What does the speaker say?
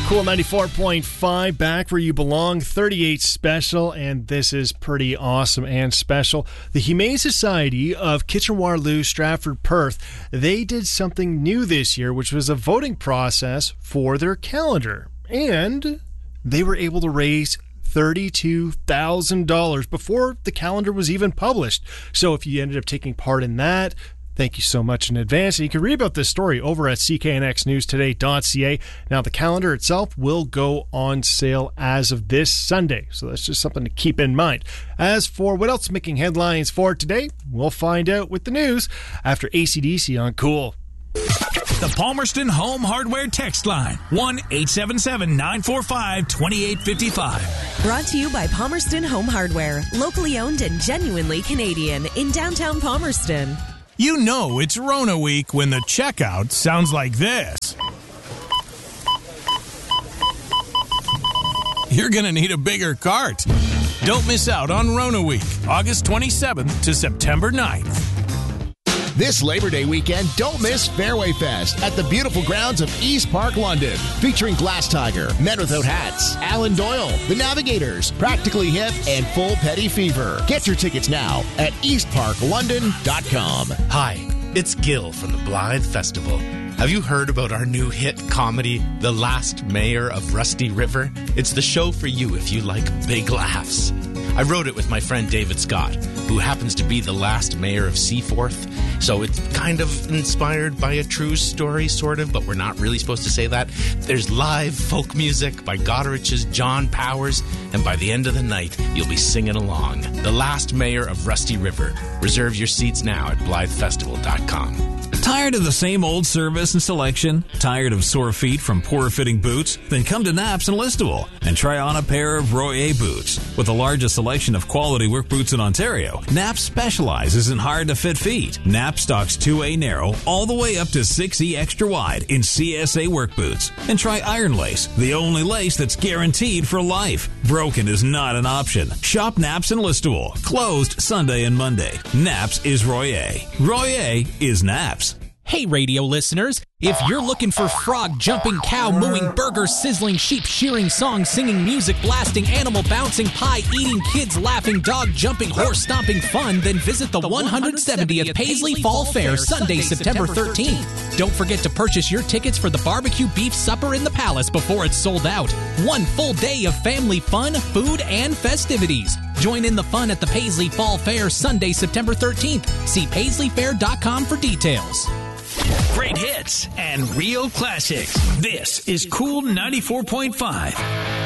Cool 94.5, back where you belong, 38 special, and this is pretty awesome and special. The Humane Society of Kitchener-Waterloo, Stratford, Perth, they did something new this year, which was a voting process for their calendar. And they were able to raise $32,000 before the calendar was even published. So if you ended up taking part in that, thank you so much in advance. And you can read about this story over at cknxnewstoday.ca. Now, the calendar itself will go on sale as of this Sunday, so that's just something to keep in mind. As for what else is making headlines for today, we'll find out with the news after AC/DC on Cool. The Palmerston Home Hardware text line, 1-877-945-2855. Brought to you by Palmerston Home Hardware, locally owned and genuinely Canadian in downtown Palmerston. You know it's Rona week when the checkout sounds like this. You're going to need a bigger cart. Don't miss out on Rona week, August 27th to September 9th. This Labor Day weekend, don't miss Fairway Fest at the beautiful grounds of East Park, London. Featuring Glass Tiger, Men Without Hats, Alan Doyle, The Navigators, Practically Hip, and Full Petty Fever. Get your tickets now at eastparklondon.com. Hi, it's Gil from the Blythe Festival. Have you heard about our new hit comedy, The Last Mayor of Rusty River? It's the show for you if you like big laughs. I wrote it with my friend David Scott, who happens to be the last mayor of Seaforth. So it's kind of inspired by a true story, sort of, but we're not really supposed to say that. There's live folk music by Godrich's John Powers, and by the end of the night, you'll be singing along. The Last Mayor of Rusty River. Reserve your seats now at BlytheFestival.com. Tired of the same old service and selection? Tired of sore feet from poor-fitting boots? Then come to Naps and Listowel and try on a pair of Royer boots. With the largest selection of quality work boots in Ontario, Naps specializes in hard-to-fit feet. Naps stocks 2A narrow all the way up to 6E extra wide in CSA work boots. And try Iron Lace, the only lace that's guaranteed for life. Broken is not an option. Shop Naps and Listowel. Closed Sunday and Monday. Naps is Royer. Royer is Naps. Hey, radio listeners, if you're looking for frog jumping, cow mooing, burger sizzling, sheep shearing, song singing, music blasting, animal bouncing, pie eating, kids laughing, dog jumping, horse stomping fun, then visit the 170th Paisley Fall Fair Sunday, September 13th. Don't forget to purchase your tickets for the barbecue beef supper in the Palace before it's sold out. One full day of family fun, food, and festivities. Join in the fun at the Paisley Fall Fair Sunday, September 13th. See paisleyfair.com for details. Great hits and real classics. This is Cool 94.5.